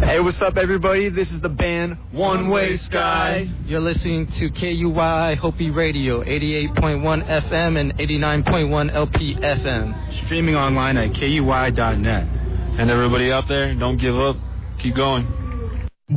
Hey, what's up, everybody? This is the band One Way Sky. You're listening to KUY Hopi Radio, 88.1 FM and 89.1 LP FM. Streaming online at KUY.net. And everybody out there, don't give up. Keep going.